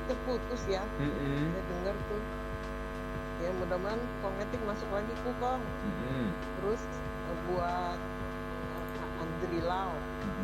terputus ya. Saya dengar tuh. Ya mudah-mudahan Kongnetik masuk lagi Kong. Terus buat Andri Lau